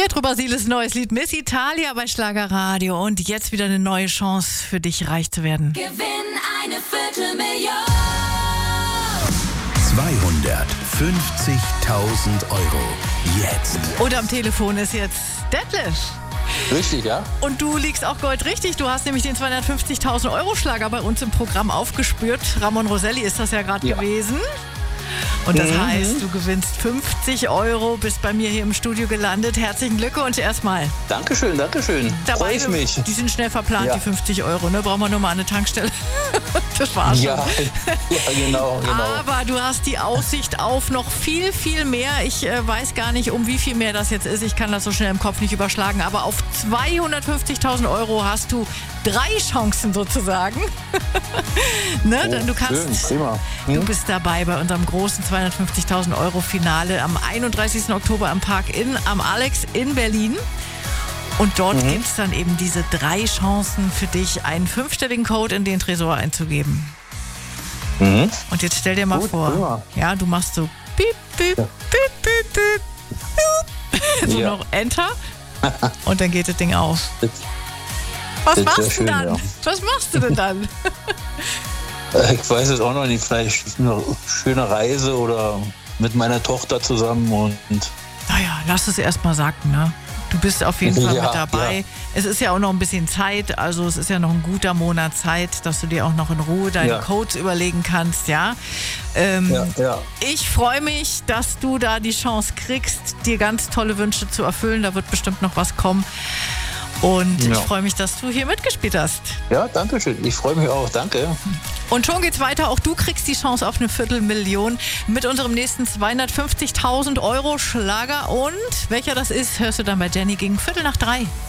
Pietro Basiles neues Lied Miss Italia bei Schlagerradio. Und jetzt wieder eine neue Chance für dich, reich zu werden. Gewinn eine Viertelmillion. 250.000 Euro. Jetzt. Und am Telefon ist jetzt Detlef. Richtig, ja? Und du liegst auch goldrichtig. Du hast nämlich den 250.000 Euro Schlager bei uns im Programm aufgespürt. Ramon Roselli ist das ja gerade gewesen. Und das heißt, du gewinnst 50 Euro, bist bei mir hier im Studio gelandet. Herzlichen Glückwunsch erstmal. Dankeschön. Freue ich mich. Die sind schnell verplant, Ja. die 50 Euro. Ne? Brauchen wir nur mal eine Tankstelle. Das war's schon. Ja, genau. Aber du hast die Aussicht auf noch viel, viel mehr. Ich weiß gar nicht, um wie viel mehr das jetzt ist. Ich kann das so schnell im Kopf nicht überschlagen. Aber auf 250.000 Euro hast du 3 Chancen sozusagen. Ne? Denn du kannst, Schön, prima. du bist dabei bei unserem großen 250.000 Euro Finale am 31. Oktober am Park Inn am Alex in Berlin. Und dort gibt es dann eben diese 3 Chancen für dich, einen 5-stelligen Code in den Tresor einzugeben. Und jetzt stell dir mal vor, prima. ja, du machst so piep, piep, piep, piep, piep, piep. So Ja. noch Enter und dann geht das Ding auf. Was das machst wär du schön, dann? ja. Was machst du denn dann? Ich weiß es auch noch nicht. Vielleicht eine schöne Reise oder mit meiner Tochter zusammen. Und Naja, lass es erst mal sacken, ne? Du bist auf jeden Fall Ja, mit dabei. ja. Es ist ja auch noch ein bisschen Zeit, also es ist ja noch ein guter Monat Zeit, dass du dir auch noch in Ruhe deine Ja. Codes überlegen kannst, ja? ja. Ich freue mich, dass du da die Chance kriegst, dir ganz tolle Wünsche zu erfüllen. Da wird bestimmt noch was kommen. Und ich Ja. freue mich, dass du hier mitgespielt hast. Ja, danke schön. Ich freue mich auch. Danke. Und schon geht's weiter. Auch du kriegst die Chance auf eine Viertelmillion mit unserem nächsten 250.000 Euro Schlager. Und welcher das ist, hörst du dann bei Jenny gegen 2:45.